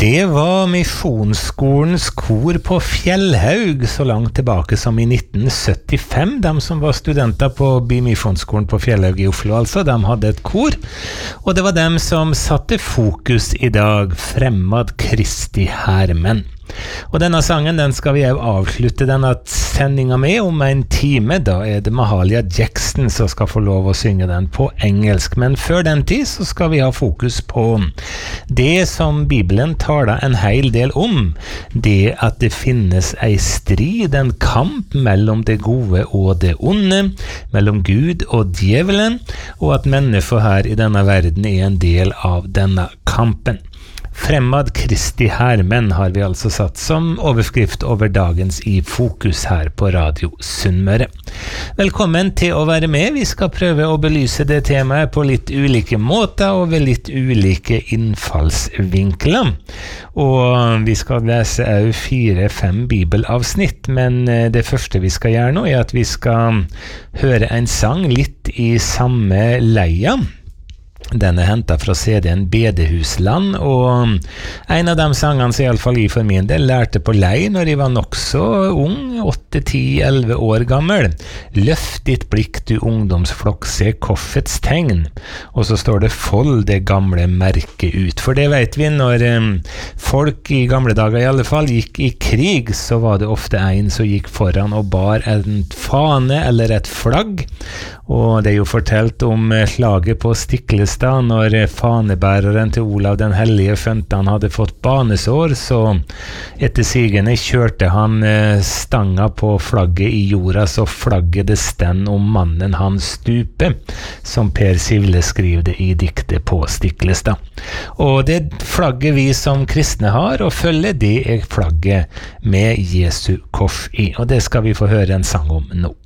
Det var Misjonsskolens kor på Fjellhaug så langt tilbake som i 1975. De som var studenter på Misjonsskolen på Fjellhaug i Oslo, altså, de hadde et kor. Og det var dem som satte fokus i dag, Fremmad Kristi Hermenn. Og denne sangen, den skal vi jo avslutte denne sendingen med om en time. Da det Mahalia Jackson som skal få lov å synge den på engelsk. Men før den tid så skal vi ha fokus på det som Bibelen taler en hel del om. Det at det finnes en strid, en kamp mellom det gode og det onde, mellom Gud og djevelen, og at mennesker her i denne verden en del av denne kampen. Fremmad Kristi Hermenn har vi altså satt som overskrift over dagens i fokus her på Radio Sunnmøre. Velkommen til å være med. Vi skal prøve å belyse det temaet på litt ulike måter og ved litt ulike innfallsvinkler. Og vi skal lese 4-5 bibelavsnitt, men det første vi skal gjøre nå at vi skal høre en sang litt i samme leia. Den hentet fra CD-en Bedehusland, og en av de sangene som i alle fall for min del lærte på lei når jeg var nok så ung, 8, 10, 11 år gammel. Løft ditt blikk, du ungdomsflokk, se korsets tegn. Og så står det fold det gamle merket ut. For det vet vi, når folk i gamle dager i alle fall gikk i krig, så var det ofte en som gikk foran og bar en fane eller et flagg. Og det jo fortalt om slaget på Stiklestad, når fanebæreren til Olav den Hellige skjønte han hadde fått banesår, så etter sigende kjørte han stanga på flagget i jorda, så flagget det stend om mannen han stupe, som Per Sivle skriver det i diktet på Stiklestad. Og det flagget vi som kristne har og følger, det flagget med Jesu kors i, og det skal vi få høre en sang om nå.